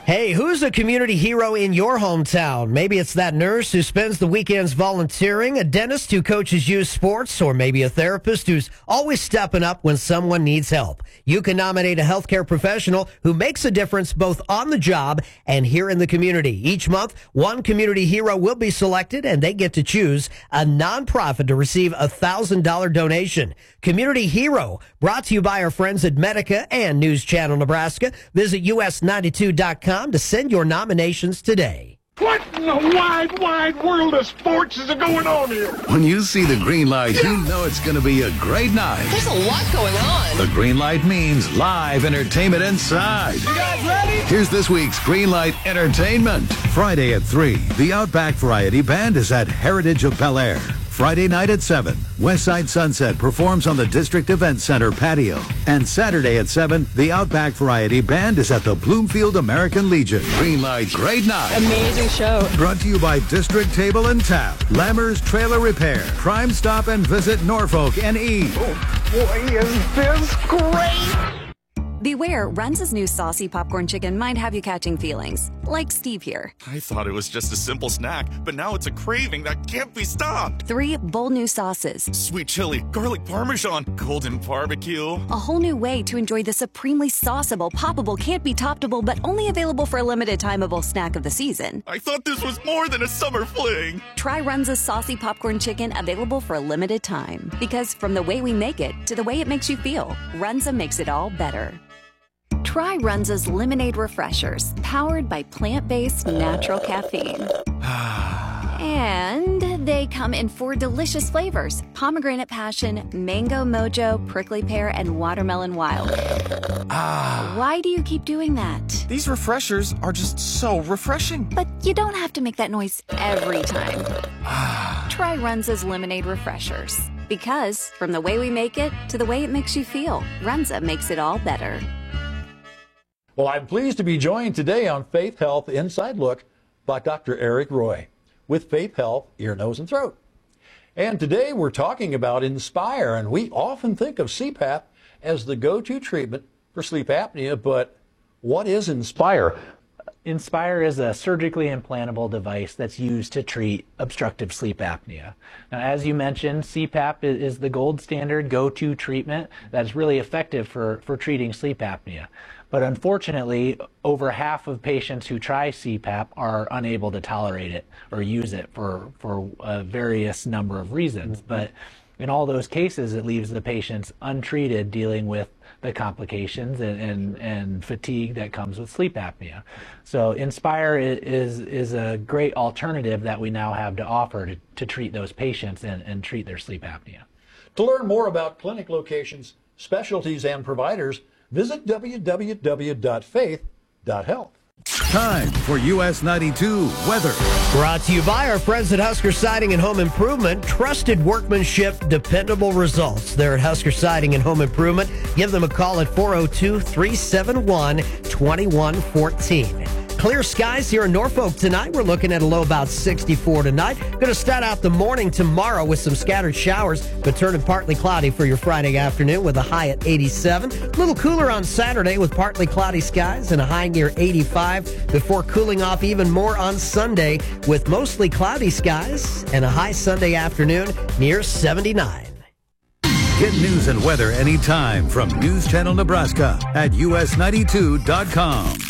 Hey, who's a community hero in your hometown? Maybe it's that nurse who spends the weekends volunteering, a dentist who coaches youth sports, or maybe a therapist who's always stepping up when someone needs help. You can nominate a healthcare professional who makes a difference both on the job and here in the community. Each month, one community hero will be selected, and they get to choose a nonprofit to receive a $1,000 donation. Community Hero, brought to you by our friends at Medica and News Channel Nebraska. Visit us92.com to send your nominations today. What in the wide world of sports is going on here? When you see the green light, you know it's going to be a great night. There's a lot going on. The green light means live entertainment inside. You guys ready? Here's this week's Green Light Entertainment. Friday at 3, the Outback Variety Band is at Heritage of Bel Air. Friday night at 7, Westside Sunset performs on the District Event Center patio. And Saturday at 7, the Outback Variety Band is at the Bloomfield American Legion. Green Light, great night. Amazing show. Brought to you by District Table and Tap, Lammers Trailer Repair, Crime Stop and Visit Norfolk NE. Oh, boy, is this great! Beware, Runza's new saucy popcorn chicken might have you catching feelings. Like Steve here. I thought it was just a simple snack, but now it's a craving that can't be stopped. 3 bold new sauces. Sweet chili, garlic parmesan, golden barbecue. A whole new way to enjoy the supremely sauceable, poppable, can't be toppable, but only available for a limited timeable snack of the season. I thought this was more than a summer fling. Try Runza's saucy popcorn chicken, available for a limited time. Because from the way we make it to the way it makes you feel, Runza makes it all better. Try Runza's Lemonade Refreshers, powered by plant-based natural caffeine. And they come in 4 delicious flavors: pomegranate passion, mango mojo, prickly pear, and watermelon wild. Why do you keep doing that? These refreshers are just so refreshing. But you don't have to make that noise every time. Try Runza's Lemonade Refreshers. Because from the way we make it to the way it makes you feel, Runza makes it all better. Well, I'm pleased to be joined today on Faith Health Inside Look by Dr. Eric Roy with Faith Health Ear, Nose, and Throat. And today we're talking about Inspire, and we often think of CPAP as the go-to treatment for sleep apnea, but what is Inspire? Inspire is a surgically implantable device that's used to treat obstructive sleep apnea. Now, as you mentioned, CPAP is the gold standard go-to treatment that's really effective for treating sleep apnea. But unfortunately, over half of patients who try CPAP are unable to tolerate it or use it for a various number of reasons. But in all those cases, it leaves the patients untreated, dealing with the complications and fatigue that comes with sleep apnea. So Inspire is a great alternative that we now have to offer to treat those patients and treat their sleep apnea. To learn more about clinic locations, specialties, and providers, visit www.faith.health. Time for US 92 weather. Brought to you by our friends at Husker Siding and Home Improvement. Trusted workmanship, dependable results. They're at Husker Siding and Home Improvement. Give them a call at 402-371-2114. Clear skies here in Norfolk tonight. We're looking at a low about 64 tonight. Going to start out the morning tomorrow with some scattered showers, but turning partly cloudy for your Friday afternoon with a high at 87. A little cooler on Saturday with partly cloudy skies and a high near 85 before cooling off even more on Sunday with mostly cloudy skies and a high Sunday afternoon near 79. Get news and weather anytime from News Channel Nebraska at us92.com.